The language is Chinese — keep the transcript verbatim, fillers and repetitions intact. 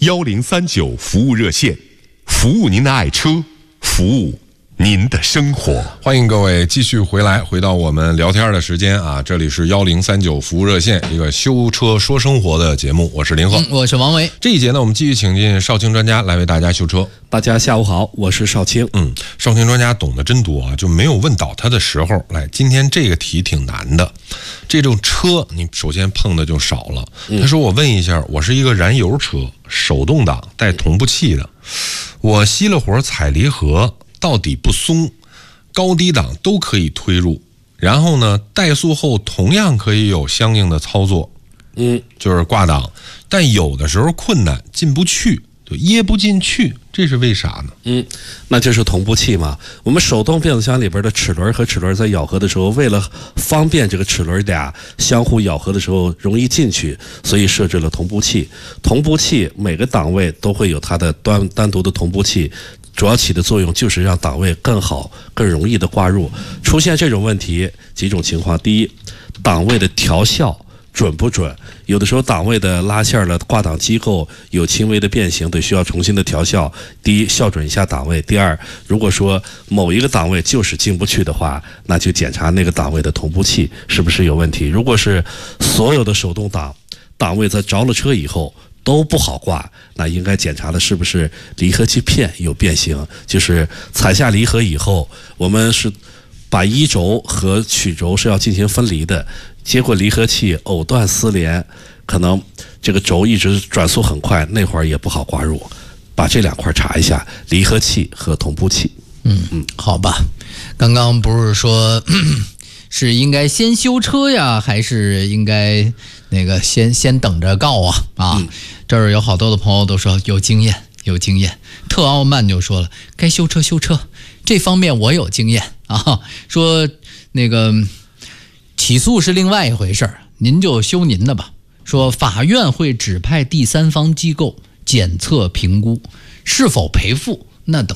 幺零三九服务热线，服务您的爱车，服务您的生活。 欢迎各位继续回来，回到我们聊天的时间啊！这里是幺零三九服务热线，一个修车说生活的节目，我是林鹤、嗯， 我是王维。 这一节呢，我们继续请进少卿专家来为大家修车。 大家下午好，我是少卿。 嗯，少卿专家懂得真多啊，就没有问倒他的时候。来，今天这个题挺难的，这种车你首先碰的就少了。他说：“我问一下，我是一个燃油车，手动挡带同步器的，我熄了火踩离合。”到底不松，高低档都可以推入，然后呢，怠速后同样可以有相应的操作， 嗯， 就是挂档，但有的时候困难进不去，就噎不进去，这是为啥呢？ 嗯，那就是同步器嘛。我们手动变速箱里边的齿轮和齿轮在咬合的时候，为了方便这个齿轮俩相互咬合的时候容易进去，所以设置了同步器。同步器每个档位都会有它的单单独的同步器。主要起的作用就是让档位更好、更容易的挂入。出现这种问题，几种情况：第一，档位的调校准不准？有的时候档位的拉线了，挂档机构有轻微的变形，得需要重新的调校。第一，校准一下档位；第二，如果说某一个档位就是进不去的话，那就检查那个档位的同步器是不是有问题。如果是所有的手动挡档位在着了车以后都不好挂，那应该检查的是不是离合器片有变形，就是踩下离合以后，我们是把一轴和曲轴是要进行分离的，结果离合器藕断丝连，可能这个轴一直转速很快，那会儿也不好挂入，把这两块查一下，离合器和同步器。 嗯嗯，好吧，刚刚不是说是应该先修车呀，还是应该那个先先等着告啊啊、嗯！这儿有好多的朋友都说有经验有经验，特傲慢就说了该修车修车，这方面我有经验啊。说那个起诉是另外一回事儿，您就修您的吧。说法院会指派第三方机构检测评估是否赔付，那等